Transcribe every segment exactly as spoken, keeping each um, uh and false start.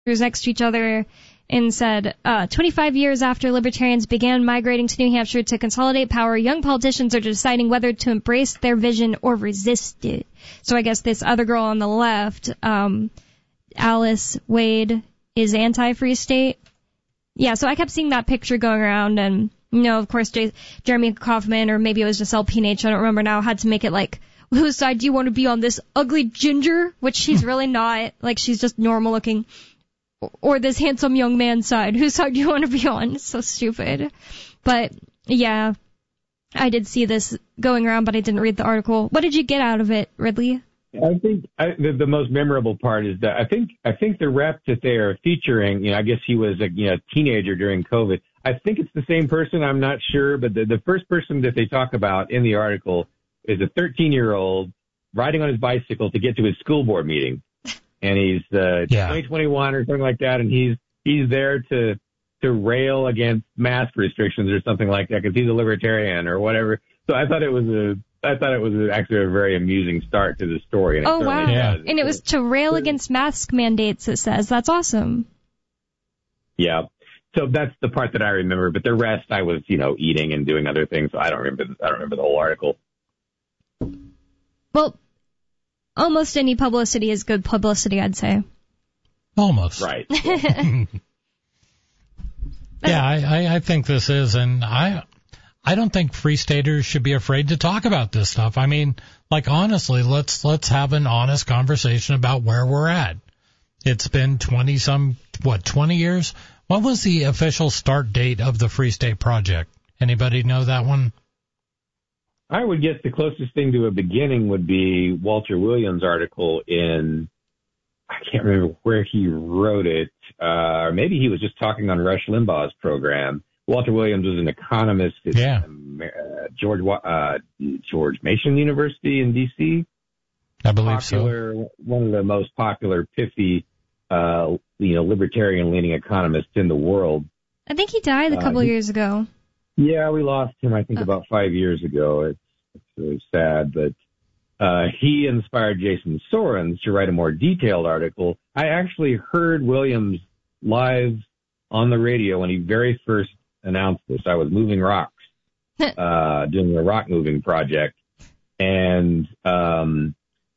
next to each other and said, uh, twenty-five years after libertarians began migrating to New Hampshire to consolidate power, young politicians are deciding whether to embrace their vision or resist it. So I guess this other girl on the left, um, Alice Wade, is anti-free state. Yeah, so I kept seeing that picture going around, and, you know, of course, J- Jeremy Kaufman, or maybe it was just L P N H, I don't remember now, had to make it like, whose side do you want to be on, this ugly ginger, which she's really not, like she's just normal looking, or this handsome young man's side, whose side do you want to be on? It's so stupid. But, yeah, I did see this going around, but I didn't read the article. What did you get out of it, Ridley? I think I, the, the most memorable part is that I think I think the rep that they are featuring, you know, I guess he was a you know teenager during COVID. I think it's the same person. I'm not sure, but the, the first person that they talk about in the article is a thirteen-year-old riding on his bicycle to get to his school board meeting, and he's uh, yeah. twenty twenty-one or something like that, and he's he's there to to rail against mask restrictions or something like that because he's a libertarian or whatever. So I thought it was a I thought it was actually a very amusing start to the story. And oh, wow. Yeah. And it was to rail against mask mandates, it says. That's awesome. Yeah. So that's the part that I remember. But the rest, I was, you know, eating and doing other things. So I don't remember, I don't remember the whole article. Well, almost any publicity is good publicity, I'd say. Almost. Right. Yeah, I, I, I think this is, and I... I don't think Free Staters should be afraid to talk about this stuff. I mean, like, honestly, let's let's have an honest conversation about where we're at. It's been twenty some, what, twenty years? What was the official start date of the Free State Project? Anybody know that one? I would guess the closest thing to a beginning would be Walter Williams' article in, I can't remember where he wrote it, uh, or maybe he was just talking on Rush Limbaugh's program. Walter Williams was an economist at yeah. uh, George uh, George Mason University in D C I believe popular, so. One of the most popular, pithy, uh, you know, libertarian-leaning economists in the world. I think he died a couple uh, he, years ago. Yeah, we lost him, I think, oh. about five years ago. It's, it's really sad, but uh, he inspired Jason Sorens to write a more detailed article. I actually heard Williams live on the radio when he very first announced this. I was moving rocks, uh, doing a rock moving project, and um,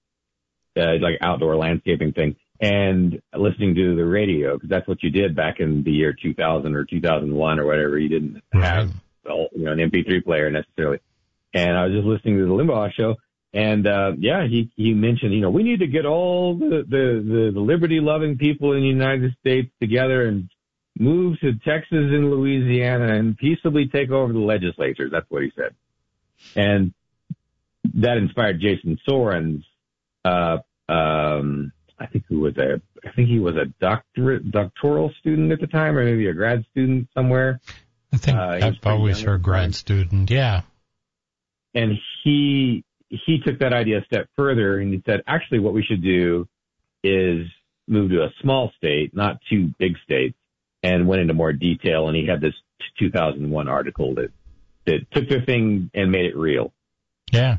uh, like outdoor landscaping thing, and listening to the radio because that's what you did back in the year two thousand or two thousand one or whatever. You didn't have you know an M P three player necessarily, and I was just listening to the Limbaugh show. And, uh, yeah, he, he mentioned, you know, we need to get all the, the, the, the liberty-loving people in the United States together and move to Texas and Louisiana and peaceably take over the legislatures. That's what he said. And that inspired Jason Sorens, uh, um, I think who was a, I think he was a doctorate, doctoral student at the time, or maybe a grad student somewhere. I think uh, I've always heard grad student. Yeah. And he, he took that idea a step further and he said, actually what we should do is move to a small state, not two big states. And went into more detail, and he had this two thousand one article that, that took the thing and made it real. Yeah.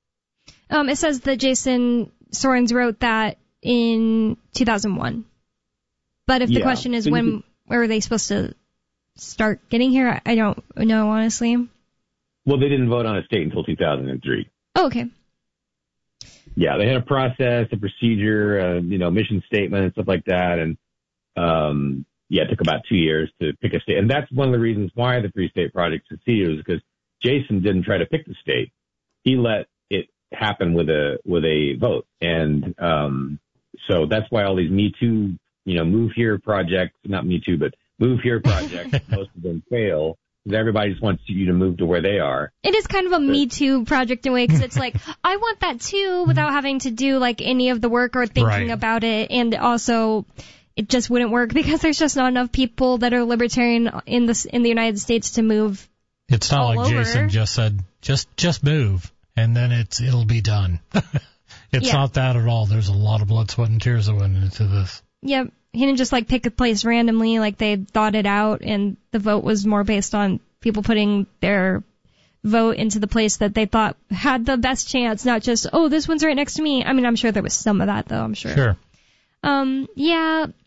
Um, it says that Jason Sorens wrote that in two thousand one. But if the yeah. question is when where were they supposed to start getting here, I don't know, honestly. Well, they didn't vote on a state until two thousand three. Oh, okay. Yeah, they had a process, a procedure, uh, you know, mission statement and stuff like that, and um. Yeah, it took about two years to pick a state. And that's one of the reasons why the Free State Project succeeded, was because Jason didn't try to pick the state. He let it happen with a with a vote. And um so that's why all these Me Too, you know, Move Here projects, not Me Too, but Move Here projects, most of them fail, because everybody just wants you to move to where they are. It is kind of a but, Me Too project in a way, because it's like, I want that too, without having to do, like, any of the work or thinking right. about it. And also, it just wouldn't work because there's just not enough people that are libertarian in the in the United States to move. It's not all like over. Jason just said, just just move, and then it's it'll be done. It's yeah. not that at all. There's a lot of blood, sweat, and tears that went into this. Yep. He didn't just like pick a place randomly, like they thought it out, and the vote was more based on people putting their vote into the place that they thought had the best chance, not just, oh, this one's right next to me. I mean, I'm sure there was some of that, though, I'm sure. Sure. Um, yeah,